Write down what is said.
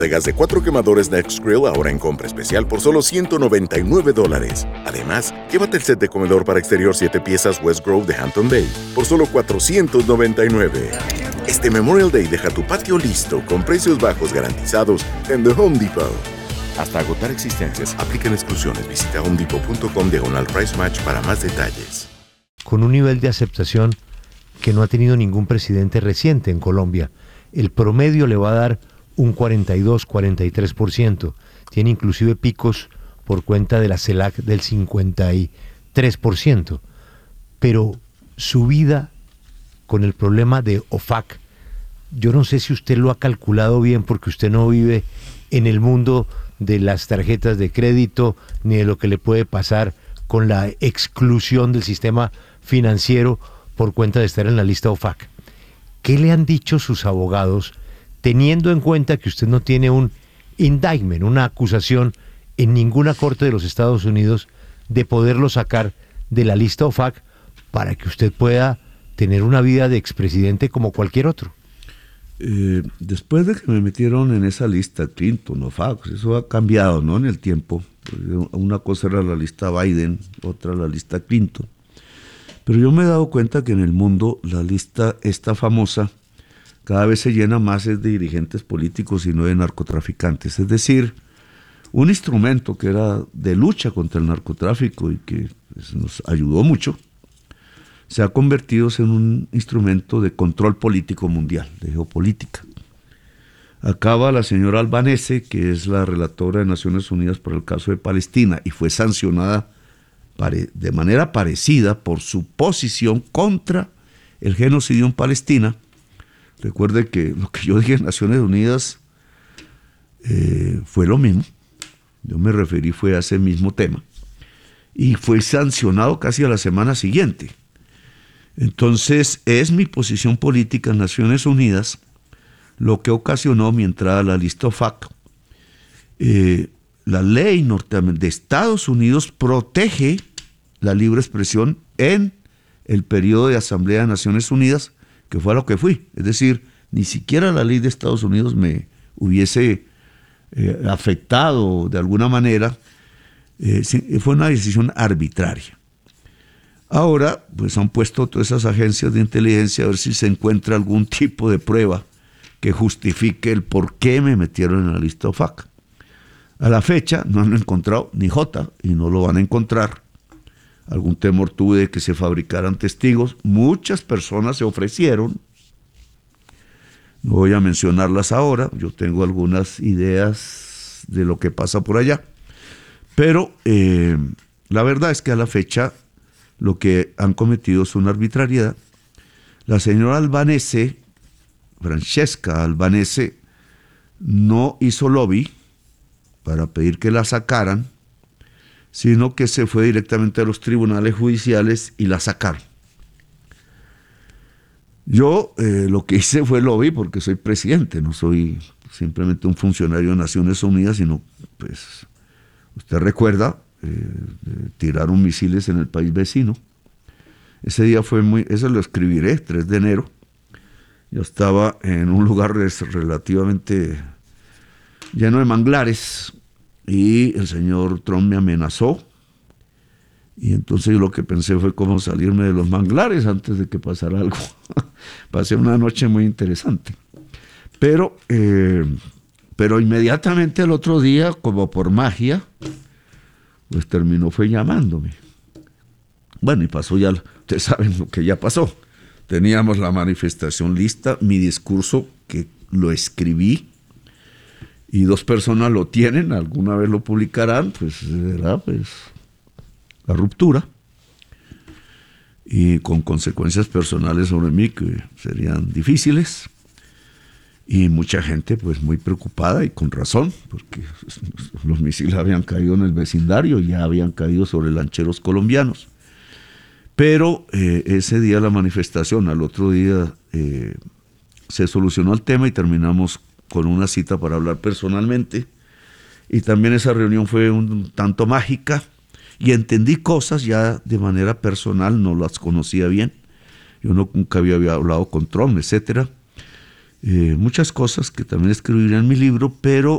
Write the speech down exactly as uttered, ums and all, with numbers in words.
De gas de cuatro quemadores NextGrill ahora en compra especial por solo ciento noventa y nueve dólares. Además, llévate el set de comedor para exterior siete piezas West Grove de Hampton Bay por solo cuatrocientos noventa y nueve. Este Memorial Day deja tu patio listo con precios bajos garantizados en The Home Depot. Hasta agotar existencias, aplican exclusiones. Visita homedepot.com diagonal price match para más detalles. Con un nivel de aceptación que no ha tenido ningún presidente reciente en Colombia. El promedio le va a dar un cuarenta y dos, cuarenta y tres por ciento. Tiene inclusive picos por cuenta de la CELAC del cincuenta y tres por ciento. Pero su vida con el problema de O F A C, yo no sé si usted lo ha calculado bien porque usted no vive en el mundo de las tarjetas de crédito ni de lo que le puede pasar con la exclusión del sistema financiero por cuenta de estar en la lista O F A C. ¿Qué le han dicho sus abogados, teniendo en cuenta que usted no tiene un indictment, una acusación en ninguna corte de los Estados Unidos, de poderlo sacar de la lista O F A C para que usted pueda tener una vida de expresidente como cualquier otro? Eh, después de que me metieron en esa lista, Clinton, O F A C, eso ha cambiado, ¿no?, en el tiempo. Una cosa era la lista Biden, otra la lista Clinton. Pero yo me he dado cuenta que en el mundo la lista esta famosa cada vez se llena más de dirigentes políticos y no de narcotraficantes. Es decir, un instrumento que era de lucha contra el narcotráfico y que pues, nos ayudó mucho, se ha convertido en un instrumento de control político mundial, de geopolítica. Acaba la señora Albanese, que es la relatora de Naciones Unidas para el caso de Palestina y fue sancionada de manera parecida por su posición contra el genocidio en Palestina. Recuerde que lo que yo dije en Naciones Unidas eh, fue lo mismo. Yo me referí fue a ese mismo tema. Y fue sancionado casi a la semana siguiente. Entonces, es mi posición política en Naciones Unidas lo que ocasionó mi entrada a la lista O F A C. Eh, la ley norteamericana de Estados Unidos protege la libre expresión en el periodo de Asamblea de Naciones Unidas, que fue a lo que fui. Es decir, ni siquiera la ley de Estados Unidos me hubiese eh, afectado de alguna manera. Eh, fue una decisión arbitraria. Ahora, pues han puesto todas esas agencias de inteligencia a ver si se encuentra algún tipo de prueba que justifique el por qué me metieron en la lista O F A C. A la fecha no han encontrado ni jota y no lo van a encontrar. Algún temor tuve de que se fabricaran testigos. Muchas personas se ofrecieron. No voy a mencionarlas ahora. Yo tengo algunas ideas de lo que pasa por allá. Pero eh, la verdad es que a la fecha lo que han cometido es una arbitrariedad. La señora Albanese, Francesca Albanese, no hizo lobby para pedir que la sacaran, sino que se fue directamente a los tribunales judiciales y la sacaron. Yo eh, lo que hice fue lobby porque soy presidente, no soy simplemente un funcionario de Naciones Unidas, sino, pues, usted recuerda, eh, tiraron misiles en el país vecino. Ese día fue muy, eso lo escribiré, tres de enero. Yo estaba en un lugar relativamente lleno de manglares y el señor Trump me amenazó. Y entonces lo que pensé fue cómo salirme de los manglares antes de que pasara algo. Pasé una noche muy interesante. Pero, eh, pero inmediatamente al otro día, como por magia, pues terminó fue llamándome. Bueno, y pasó ya, ustedes saben lo que ya pasó. Teníamos la manifestación lista, mi discurso que lo escribí, y dos personas lo tienen, alguna vez lo publicarán, pues era pues la ruptura, y con consecuencias personales sobre mí que serían difíciles, y mucha gente pues muy preocupada y con razón, porque los misiles habían caído en el vecindario, ya habían caído sobre lancheros colombianos. Pero eh, ese día la manifestación, al otro día eh, se solucionó el tema y terminamos con una cita para hablar personalmente. Y también esa reunión fue un tanto mágica y entendí cosas ya de manera personal, no las conocía bien. Yo no, nunca había, había hablado con Trump, etcétera. eh, muchas cosas que también escribiré en mi libro, pero